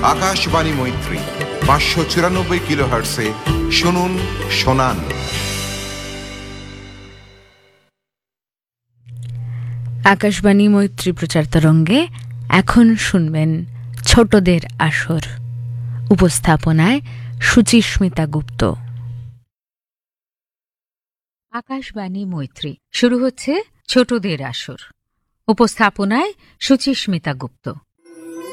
আকাশবাণী মৈত্রী 594 কিলোহার্টসে শুনুন শোনান। আকাশবাণী মৈত্রী প্রচার তরঙ্গে এখন শুনবেন ছোটদের আসর। উপস্থাপনায় সুচিস্মিতা গুপ্ত। আকাশবাণী মৈত্রী শুরু হচ্ছে ছোটদের আসর। উপস্থাপনায় সুচিস্মিতা গুপ্ত।